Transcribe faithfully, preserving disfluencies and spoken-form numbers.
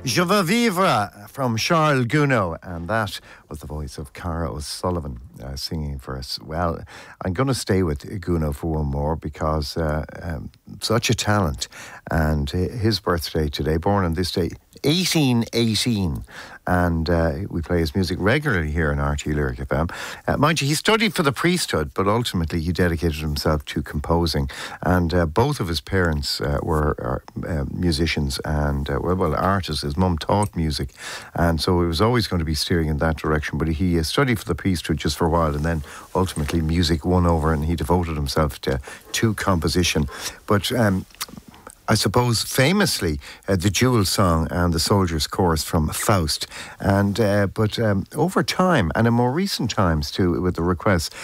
Je veux vivre from Charles Gounod, and that was the voice of Cara O'Sullivan uh, singing for us. Well, I'm going to stay with Gounod for one more because uh, um, such a talent, and his birthday today, born on this day, eighteen eighteen, and uh, we play his music regularly here on R T Lyric F M. Uh, mind you, he studied for the priesthood, but ultimately he dedicated himself to composing, and uh, both of his parents uh, were uh, musicians and uh, well, well, artists. His mum taught music, and so he was always going to be steering in that direction, but he uh, studied for the priesthood just for a while, and then ultimately music won over, and he devoted himself to, to composition. But um, I suppose famously uh, the Jewel song and the Soldier's Chorus from Faust, and uh, but um, over time and in more recent times too, with the requests,